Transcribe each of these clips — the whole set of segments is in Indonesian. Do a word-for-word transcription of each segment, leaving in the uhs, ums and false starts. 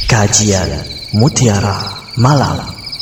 Kajian Mutiara Malam.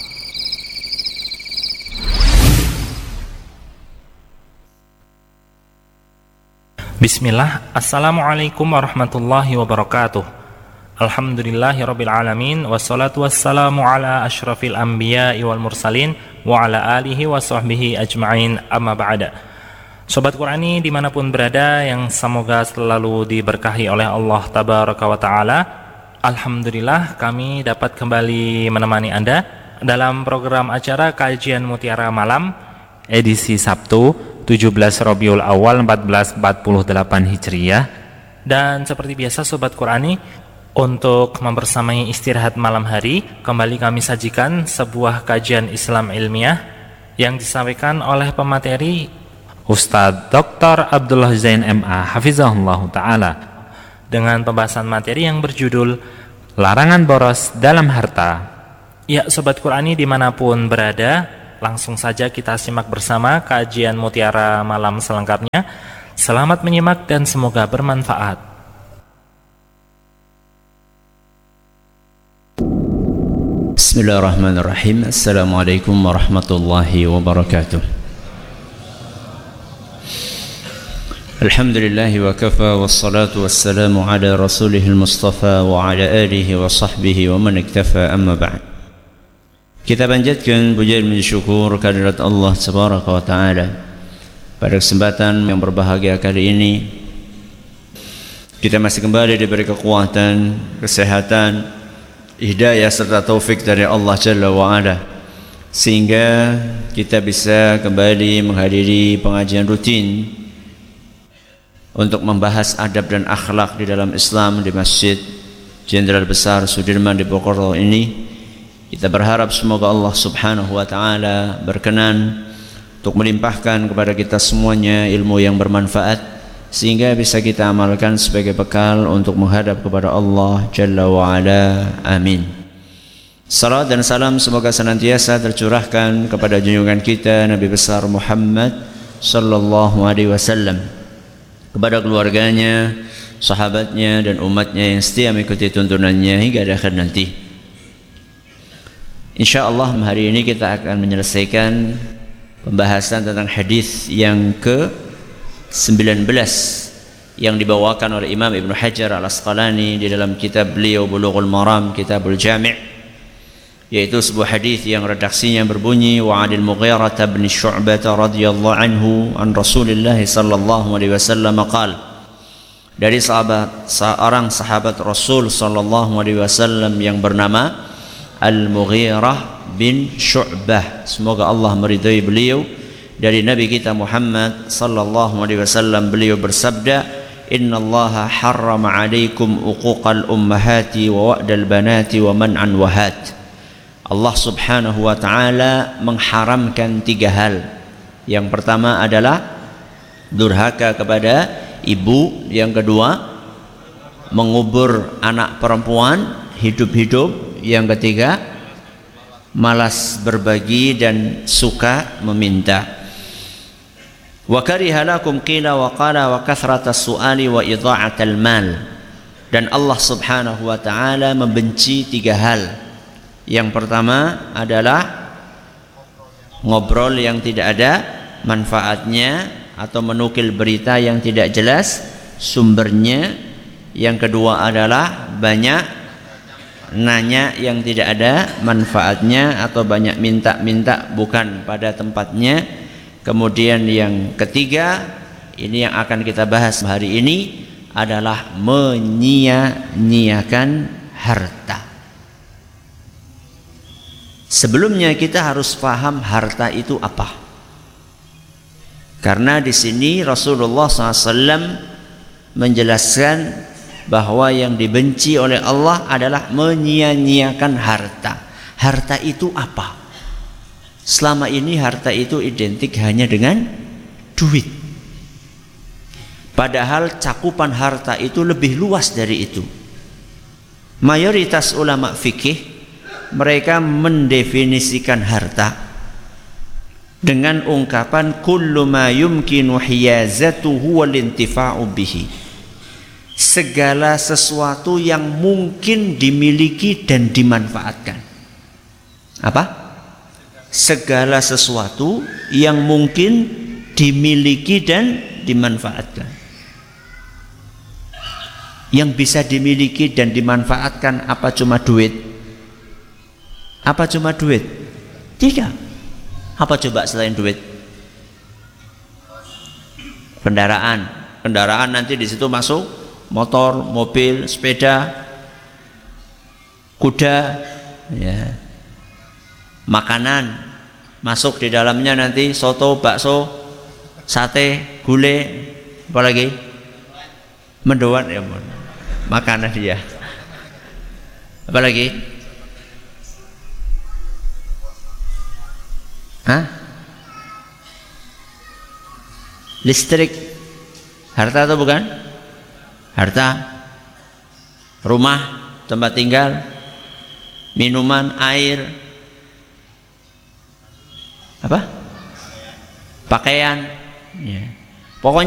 Bismillah, Assalamualaikum warahmatullahi wabarakatuh. Alhamdulillahirabbil alamin, wassalatu wassalamu ala asyrafil anbiya'i wal mursalin wa ala alihi wa sahbihi ajma'in, amma ba'da. Sobat Qurani dimanapun berada, yang semoga selalu diberkahi oleh Allah Tabaraka wa Ta'ala. Alhamdulillah kami dapat kembali menemani Anda dalam program acara Kajian Mutiara Malam edisi Sabtu tujuh belas Rabiul Awal seribu empat ratus empat puluh delapan Hijriah. Dan seperti biasa Sobat Qurani, untuk membersamai istirahat malam hari, kembali kami sajikan sebuah kajian Islam ilmiah yang disampaikan oleh pemateri Ustadz Doktor Abdullah Zain M A Hafizahullah Ta'ala, dengan pembahasan materi yang berjudul Larangan Boros dalam Harta. Ya Sobat Qurani dimanapun berada, langsung saja kita simak bersama kajian Mutiara Malam selengkapnya. Selamat menyimak dan semoga bermanfaat. Bismillahirrahmanirrahim. Assalamualaikum warahmatullahi wabarakatuh. Alhamdulillahi wa kafa, wassalatu wassalamu ala rasulihil mustafa wa ala alihi wa sahbihi wa man iktafa, amma ba'd. Kita panjatkan puja dan syukur kehadirat Allah Tabaraka wa Ta'ala. Pada kesempatan yang berbahagia kali ini, kita masih kembali diberi kekuatan, kesehatan, hidayah serta taufik dari Allah Jalla wa Ala, sehingga kita bisa kembali menghadiri pengajian rutin untuk membahas adab dan akhlak di dalam Islam di Masjid Jenderal Besar Sudirman di Purwokerto ini. Kita berharap semoga Allah Subhanahu wa Ta'ala berkenan untuk melimpahkan kepada kita semuanya ilmu yang bermanfaat, sehingga bisa kita amalkan sebagai bekal untuk menghadap kepada Allah Jalla wa Ala. Amin. Salam dan salam semoga senantiasa tercurahkan kepada junjungan kita Nabi besar Muhammad sallallahu alaihi wasallam, kepada keluarganya, sahabatnya, dan umatnya yang setia mengikuti tuntunannya hingga akhir nanti. InsyaAllah hari ini kita akan menyelesaikan pembahasan tentang hadis yang ke sembilan belas yang dibawakan oleh Imam Ibn Hajar Al-Asqalani di dalam kitab beliau Bulughul Maram, Kitabul Jami', yaitu sebuah hadis yang redaksinya berbunyi wa 'anil Mughirah bin Syu'bah radhiyallahu anhu an Rasulillah sallallahu alaihi wasallam qala, dari sahabat seorang sahabat Rasul sallallahu alaihi wasallam yang bernama Al-Mughirah bin Syu'bah, semoga Allah meridai beliau, dari Nabi kita Muhammad sallallahu alaihi wasallam, beliau bersabda, innallaha harrama 'alaikum uquqal ummahati wa wa'dal banati wa man'an wahat. Allah Subhanahu wa Ta'ala mengharamkan tiga hal. Yang pertama adalah durhaka kepada ibu. Yang kedua, mengubur anak perempuan hidup-hidup. Yang ketiga, malas berbagi dan suka meminta. Wa kariha lakum qila wa qala wa kathratas su'ali wa idha'atal mal. Dan Allah Subhanahu wa Ta'ala membenci tiga hal. Yang pertama adalah ngobrol yang tidak ada manfaatnya atau menukil berita yang tidak jelas sumbernya. Yang kedua adalah banyak nanya yang tidak ada manfaatnya atau banyak minta-minta bukan pada tempatnya. Kemudian yang ketiga, ini yang akan kita bahas hari ini, adalah menyia-nyiakan harta. Sebelumnya kita harus paham harta itu apa. Karena di sini Rasulullah shallallahu alaihi wasallam menjelaskan bahwa yang dibenci oleh Allah adalah menyia-nyiakan harta. Harta itu apa? Selama ini harta itu identik hanya dengan duit. Padahal cakupan harta itu lebih luas dari itu. Mayoritas ulama fikih mereka mendefinisikan harta dengan ungkapan kullu ma yumkinu hiyazatuhu wal intifa'u bihi. segala sesuatu yang mungkin dimiliki dan dimanfaatkan. Apa? Segala sesuatu yang mungkin dimiliki dan dimanfaatkan. Yang bisa dimiliki dan dimanfaatkan apa cuma duit? Apa cuma duit? Tidak. Apa coba selain duit? Kendaraan. Kendaraan nanti di situ masuk motor, mobil, sepeda, kuda, ya. Makanan masuk di dalamnya nanti soto, bakso, sate, gulai, apa lagi? Mendoan ya, makanan dia. Apa lagi? Hah? Listrik, harta atau bukan? Harta, rumah, tempat tinggal, minuman, air, apa? Pakaian, ya.